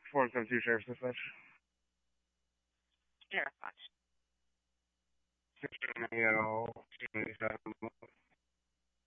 472 Sheriff's Dispatch. Sheriff Watch. 6 Mayo, 287.